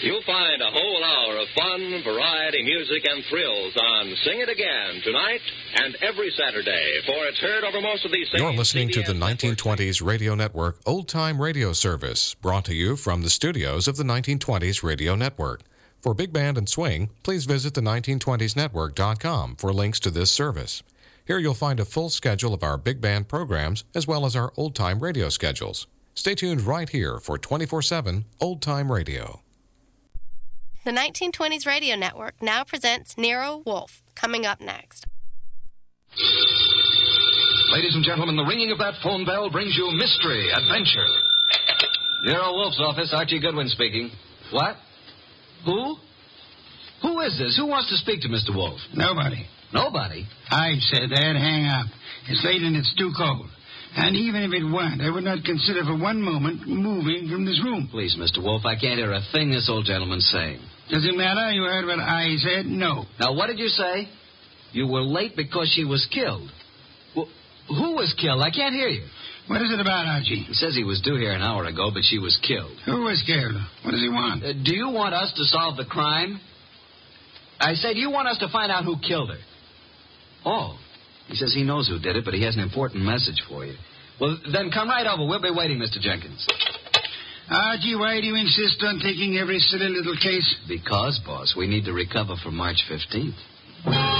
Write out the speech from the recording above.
You'll find a whole hour of fun, variety, music, and thrills on Sing It Again tonight and every Saturday, for it's heard over most of these stations. You're listening to the 1920s Radio Network Old Time Radio Service, brought to you from the studios of the 1920s Radio Network. For Big Band and Swing, please visit the 1920snetwork.com for links to this service. Here you'll find a full schedule of our big band programs as well as our old-time radio schedules. Stay tuned right here for 24/7 old-time radio. The 1920s Radio Network now presents Nero Wolfe, coming up next. Ladies and gentlemen, the ringing of that phone bell brings you mystery, adventure. Nero Wolfe's office, Archie Goodwin speaking. What? Who? Who is this? Who wants to speak to Mr. Wolfe? Nobody. Nobody? I said that. Hang up. It's late and it's too cold. And even if it weren't, I would not consider for one moment moving from this room. Please, Mr. Wolfe, I can't hear a thing this old gentleman's saying. Does it matter? You heard what I said? No. Now, what did you say? You were late because she was killed. Well, who was killed? I can't hear you. What is it about, Archie? He says he was due here an hour ago, but she was killed. Who was killed? What does he want? Do you want us to solve the crime? I said, do you want us to find out who killed her? Oh. He says he knows who did it, but he has an important message for you. Well, then come right over. We'll be waiting, Mr. Jenkins. Archie, why do you insist on taking every silly little case? Because, boss, we need to recover for March 15th.